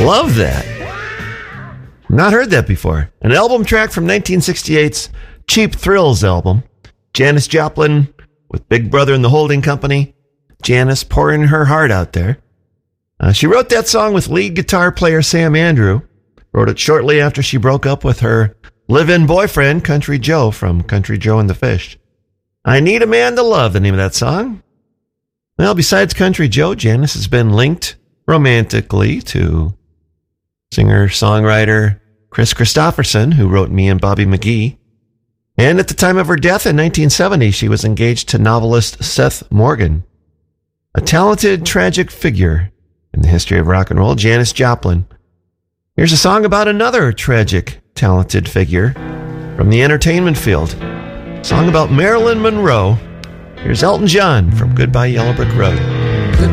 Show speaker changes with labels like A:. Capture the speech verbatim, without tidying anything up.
A: Love that. Not heard that before. An album track from nineteen sixty-eight's Cheap Thrills album. Janis Joplin with Big Brother and the Holding Company. Janis pouring her heart out there. Uh, she wrote that song with lead guitar player Sam Andrew. Wrote it shortly after she broke up with her live-in boyfriend, Country Joe, from Country Joe and the Fish. I Need a Man to Love, the name of that song. Well, besides Country Joe, Janis has been linked romantically to singer-songwriter Chris Christopherson, who wrote Me and Bobby McGee. And at the time of her death in nineteen seventy, she was engaged to novelist Seth Morgan. A talented, tragic figure in the history of rock and roll, Janis Joplin. Here's a song about another tragic, talented figure from the entertainment field. A song about Marilyn Monroe. Here's Elton John from Goodbye Yellow Brick Road.